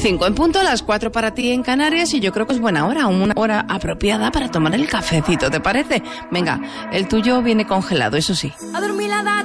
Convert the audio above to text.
5 en punto, las 4 para ti en Canarias, y yo creo que es buena hora, una hora apropiada para tomar el cafecito, ¿te parece? Venga, el tuyo viene congelado, eso sí. Adormilada